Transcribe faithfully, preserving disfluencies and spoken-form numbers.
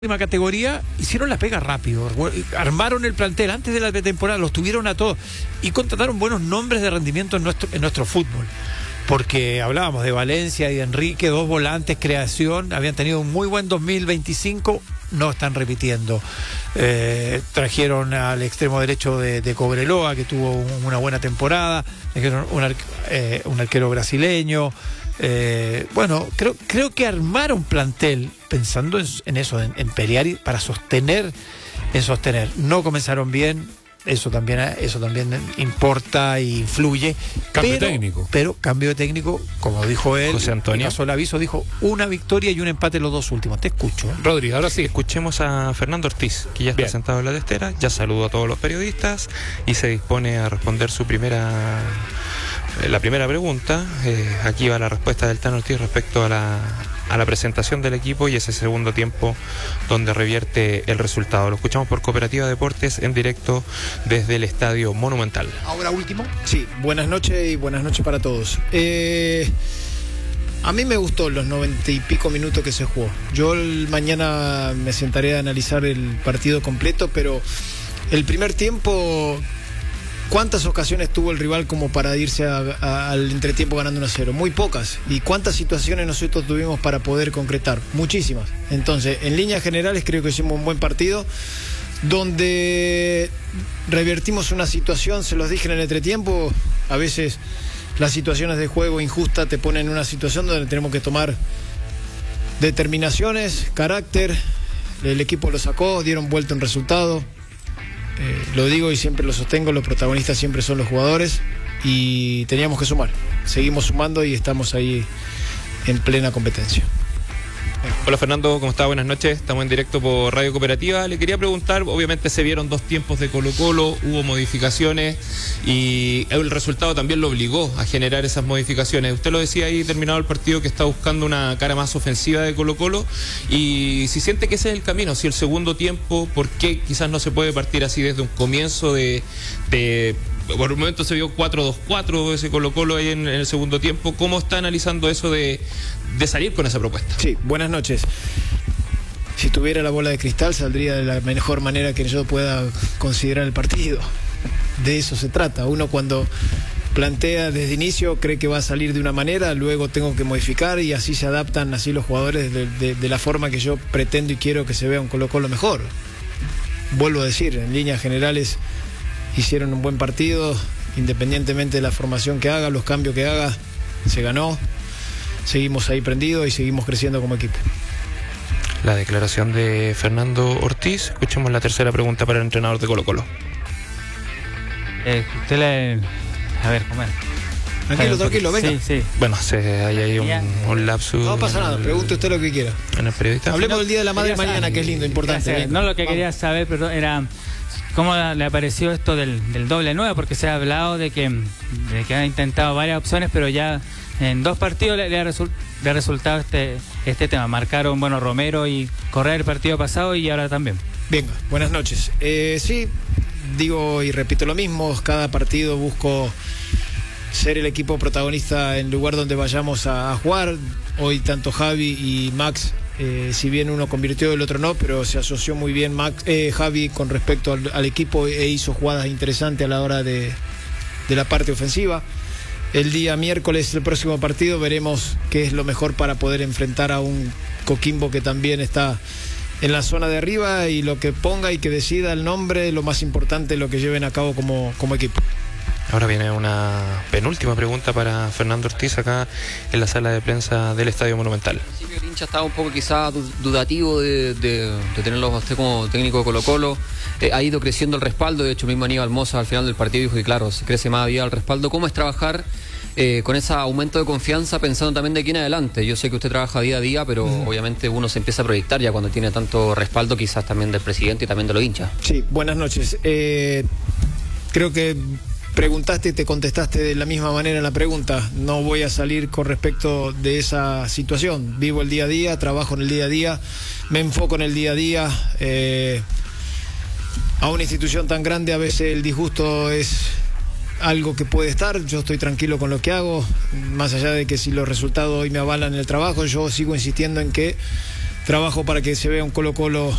categoría hicieron la pega rápido, armaron el plantel antes de la pretemporada, los tuvieron a todos y contrataron buenos nombres de rendimiento en nuestro, en nuestro fútbol, porque hablábamos de Valencia y de Enrique, dos volantes, creación, habían tenido un muy buen dos mil veinticinco, no están repitiendo. Eh, trajeron al extremo derecho de, de Cobreloa, que tuvo un, una buena temporada, trajeron un, ar, eh, un arquero brasileño. Eh, bueno, creo, creo que armar un plantel pensando en, en eso, en, en pelear y para sostener, en sostener. No comenzaron bien, eso también, eso también importa e influye. Cambio pero, técnico. Pero cambio de técnico, como dijo él, José Antonio. pasó el aviso, dijo una victoria y un empate en los dos últimos. Te escucho. ¿eh? Rodri, ahora sí. Escuchemos a Fernando Ortiz, que ya está Bien. sentado en la testera, ya saludó a todos los periodistas y se dispone a responder su primera la primera pregunta. Eh, aquí va la respuesta del Tano Ortiz respecto a la, a la presentación del equipo y ese segundo tiempo donde revierte el resultado. Lo escuchamos por Cooperativa Deportes en directo desde el Estadio Monumental. Ahora último. Sí, buenas noches y buenas noches para todos. Eh, a mí me gustó los noventa y pico minutos que se jugó. Yo el, mañana me sentaré a analizar el partido completo, pero el primer tiempo... ¿Cuántas ocasiones tuvo el rival como para irse a, a, al entretiempo ganando uno a cero? Muy pocas. ¿Y cuántas situaciones nosotros tuvimos para poder concretar? Muchísimas. Entonces, en líneas generales creo que hicimos un buen partido, donde revertimos una situación, se los dije en el entretiempo, a veces las situaciones de juego injusta te ponen en una situación donde tenemos que tomar determinaciones, carácter. El equipo lo sacó, dieron vuelta en resultado. Eh, lo digo y siempre lo sostengo, los protagonistas siempre son los jugadores y teníamos que sumar. Seguimos sumando y estamos ahí en plena competencia. Hola Fernando, ¿cómo está? Buenas noches, estamos en directo por Radio Cooperativa. Le quería preguntar, obviamente se vieron dos tiempos de Colo Colo, hubo modificaciones y el resultado también lo obligó a generar esas modificaciones. Usted lo decía ahí terminado el partido que está buscando una cara más ofensiva de Colo Colo y si siente que ese es el camino, si el segundo tiempo, ¿por qué quizás no se puede partir así desde un comienzo de... de por un momento se vio cuatro dos cuatro ese Colo Colo ahí en, en el segundo tiempo? ¿Cómo está analizando eso de, de salir con esa propuesta? Sí, buenas noches. Si tuviera la bola de cristal saldría de la mejor manera que yo pueda considerar el partido. De eso se trata. Uno cuando plantea desde inicio cree que va a salir de una manera, luego tengo que modificar y así se adaptan así los jugadores de, de, de la forma que yo pretendo y quiero que se vea un Colo Colo mejor. Vuelvo a decir, en líneas generales hicieron un buen partido, independientemente de la formación que haga, los cambios que haga, se ganó, seguimos ahí prendidos y seguimos creciendo como equipo. La declaración de Fernando Ortiz. Escuchemos la tercera pregunta para el entrenador de Colo Colo. Eh, usted le... A ver, ¿cómo es? Tranquilo, tranquilo, venga. Sí, sí. Bueno, se, hay ahí un, un lapsus. No pasa nada, pregunte usted lo que quiera. En el periodista. Hablemos No, del Día de la Madre quería mañana, saber- que es lindo, importante. Gracias. venga. No, lo que Vamos. quería saber, perdón, era cómo le apareció esto del, del doble nueve, porque se ha hablado de que, de que ha intentado varias opciones, pero ya en dos partidos le, le ha, resul- le ha resultado este, este tema. Marcaron, bueno, Romero y Correa el partido pasado y ahora también. Venga, buenas noches. Eh, sí, digo y repito lo mismo, cada partido busco ser el equipo protagonista en el lugar donde vayamos a, a jugar. Hoy tanto Javi y Max, eh, si bien uno convirtió el otro no, pero se asoció muy bien Max, eh, Javi con respecto al, al equipo e hizo jugadas interesantes a la hora de, de la parte ofensiva. El día miércoles, el próximo partido, veremos qué es lo mejor para poder enfrentar a un Coquimbo que también está en la zona de arriba, y lo que ponga y que decida el nombre, lo más importante es lo que lleven a cabo como, como equipo. Ahora viene una penúltima pregunta para Fernando Ortiz acá en la sala de prensa del Estadio Monumental. Al principio el hincha estaba un poco quizá du- dudativo de, de, de tenerlo a usted como técnico de Colo Colo. Eh, ha ido creciendo el respaldo, de hecho mismo Aníbal Mosa al final del partido dijo que claro, se crece más había el respaldo. ¿Cómo es trabajar eh, con ese aumento de confianza pensando también de aquí en adelante? Yo sé que usted trabaja día a día, pero mm. obviamente uno se empieza a proyectar ya cuando tiene tanto respaldo quizás también del presidente y también de los hinchas. Sí, buenas noches. Eh, creo que preguntaste y te contestaste de la misma manera en la pregunta. No voy a salir con respecto de esa situación. Vivo el día a día, trabajo en el día a día, me enfoco en el día a día. Eh, a una institución tan grande a veces el disgusto es algo que puede estar. Yo estoy tranquilo con lo que hago, más allá de que si los resultados hoy me avalan en el trabajo, yo sigo insistiendo en que trabajo para que se vea un Colo Colo